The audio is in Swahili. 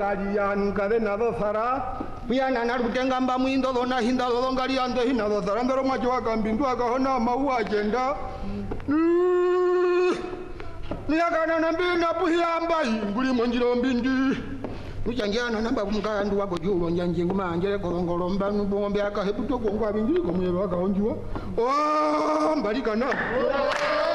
ngalian kadena do sara piana na rutenga mba mwindo do na hinda do ngalian de hina do sara ndoro macho akambindu akahona maua agenda niyakana nambina puhiamba nguli monjiro mbindi Mujangiana namba kumkandu wako julo njanje ngumangere kolongolo mbanu bombe akahebuto gongwa bingi komwe bakaonjwa oh mbalikana